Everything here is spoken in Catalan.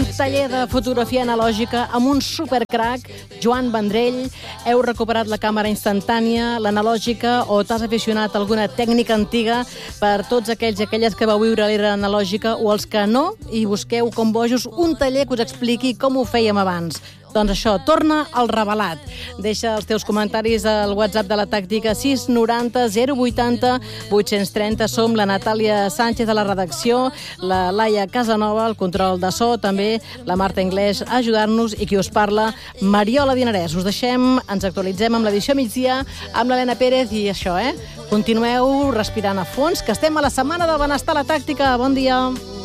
taller de fotografia analògica amb un supercrac, Joan Vendrell. Heu recuperat la càmera instantània, l'analògica, o t'has aficionat a alguna tècnica antiga? Per tots aquells i aquelles que vau viure l'era analògica o els que no, i busqueu com bojos un taller que us expliqui com ho fèiem abans. Doncs això, torna al Revelat. Deixa els teus comentaris al WhatsApp de la Tàctica 690 080 830. Som la Natàlia Sánchez a la redacció, la Laia Casanova, el control de so, també la Marta Inglés a ajudar-nos, i qui us parla, Mariola Dinarès. Us deixem, ens actualitzem amb l'edició migdia, amb l'Helena Pérez, i això, continueu respirant a fons, que estem a la Setmana del Benestar a la Tàctica. Bon dia.